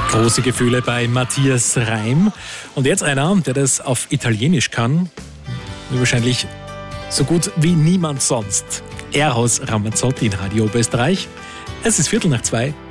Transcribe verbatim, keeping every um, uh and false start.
Große Gefühle bei Matthias Reim. Und jetzt einer, der das auf Italienisch kann. Wahrscheinlich so gut wie niemand sonst. Eros Ramazzotti in Radio Oberösterreich. Es ist Viertel nach zwei.